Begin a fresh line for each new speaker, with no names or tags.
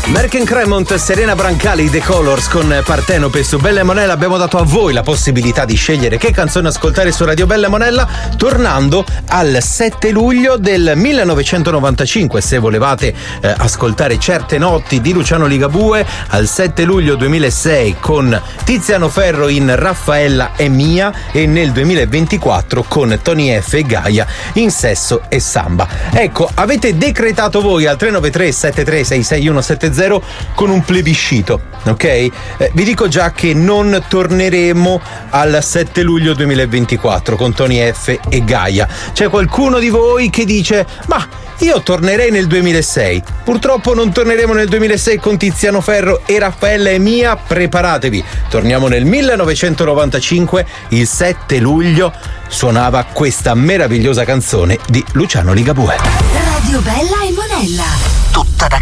Merken Cremont, Serena Brancali, The Colors con Partenope su Bella e Monella. Abbiamo dato a voi la possibilità di scegliere che canzone ascoltare su Radio Bella e Monella, tornando al 7 luglio del 1995. Se volevate ascoltare Certe notti di Luciano Ligabue, al 7 luglio 2006 con Tiziano Ferro in Raffaella è mia, e nel 2024 con Tony F e Gaia in Sesso e Samba. Ecco, avete decretato voi al 393 736 6170 con un plebiscito, ok? Vi dico già che non torneremo al 7 luglio 2024 con Tony F e Gaia. C'è qualcuno di voi che dice: ma io tornerei nel 2006. Purtroppo non torneremo nel 2006 con Tiziano Ferro e Raffaella è mia. Preparatevi, torniamo nel 1995. Il 7 luglio suonava questa meravigliosa canzone di Luciano Ligabue.
Radio Bella e Monella,
tutta da